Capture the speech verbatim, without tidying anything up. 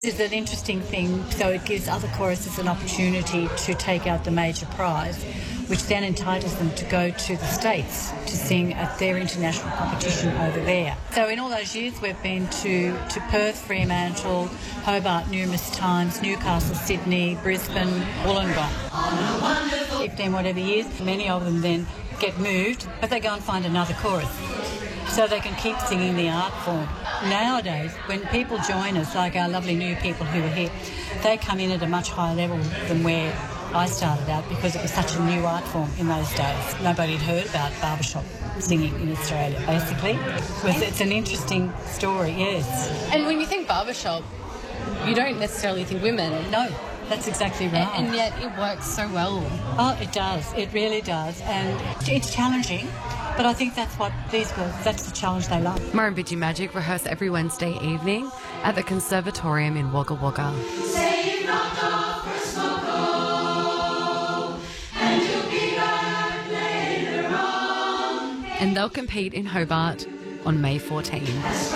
It's an interesting thing, so it gives other choruses an opportunity to take out the major prize, which then entitles them to go to the States to sing at their international competition over there. So in all those years we've been to, to Perth, Fremantle, Hobart numerous times, Newcastle, Sydney, Brisbane, Wollongong. fifteen whatever years, many of them then get moved, but they go and find another chorus so they can keep singing the art form. Nowadays, when people join us, like our lovely new people who are here, they come in at a much higher level than where I started out because it was such a new art form in those days. Nobody had heard about barbershop singing in Australia, basically. It was, it's an interesting story, yes. And when you think barbershop, you don't necessarily think women. No, that's exactly right. And, and yet it works so well. Oh, it does. It really does. And it's challenging. But I think that's what these girls, that's the challenge they love. Murrumbidgee Magic rehearse every Wednesday evening at the Conservatorium in Wagga Wagga. And they'll compete in Hobart on May fourteenth.